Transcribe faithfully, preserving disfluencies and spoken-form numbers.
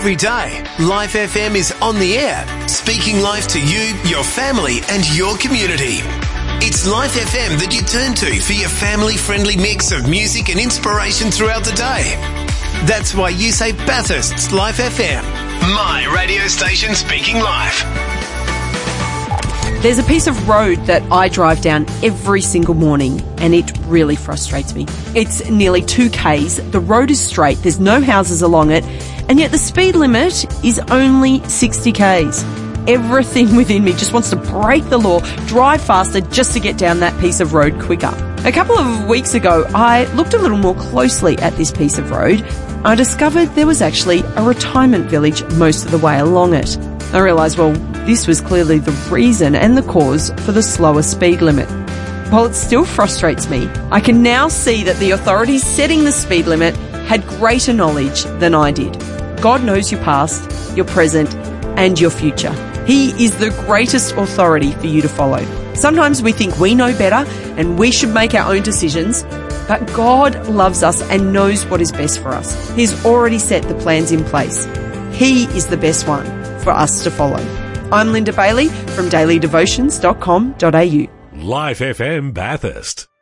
Every day, Life F M is on the air, speaking life to you, your family and your community. It's Life F M that you turn to for your family-friendly mix of music and inspiration throughout the day. That's why you say Bathurst's Life F M, my radio station speaking life. There's a piece of road that I drive down every single morning and it really frustrates me. It's nearly two kays, the road is straight, there's no houses along it, and yet the speed limit is only sixty kays. Everything within me just wants to break the law, drive faster just to get down that piece of road quicker. A couple of weeks ago, I looked a little more closely at this piece of road. I discovered there was actually a retirement village most of the way along it. I realised, well, this was clearly the reason and the cause for the slower speed limit. While it still frustrates me, I can now see that the authorities setting the speed limit had greater knowledge than I did. God knows your past, your present, and your future. He is the greatest authority for you to follow. Sometimes we think we know better and we should make our own decisions, but God loves us and knows what is best for us. He's already set the plans in place. He is the best one for us to follow. I'm Linda Bailey from daily devotions dot com dot a u. Life F M Bathurst.